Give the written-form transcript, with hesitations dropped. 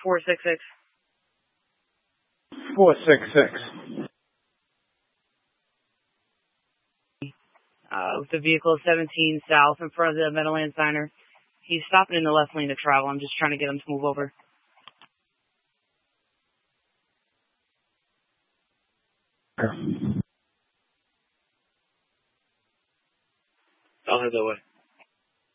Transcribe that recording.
466. 466. With the vehicle 17 south in front of the Meadowlands Diner. He's stopping in the left lane to travel. I'm just trying to get him to move over. Okay. I'll head that way.